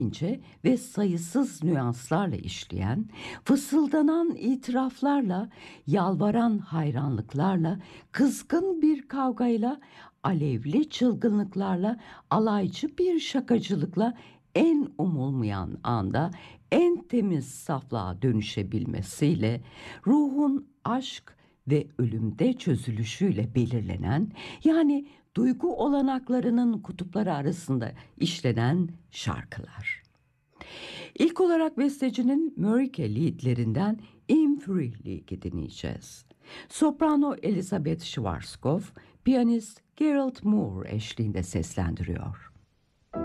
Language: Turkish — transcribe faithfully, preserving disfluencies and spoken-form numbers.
ince ve sayısız nüanslarla işleyen, fısıldanan itiraflarla, yalvaran hayranlıklarla, kızgın bir kavgayla, alevli çılgınlıklarla, alaycı bir şakacılıkla en umulmayan anda en temiz saflığa dönüşebilmesiyle ruhun aşk ve ölümde çözülüşüyle belirlenen, yani duygu olanaklarının kutupları arasında işlenen şarkılar. İlk olarak bestecinin Mörike liedlerinden Im Frühlings'i dinleyeceğiz. Soprano Elizabeth Schwarzkopf, piyanist Gerald Moore eşliğinde seslendiriyor.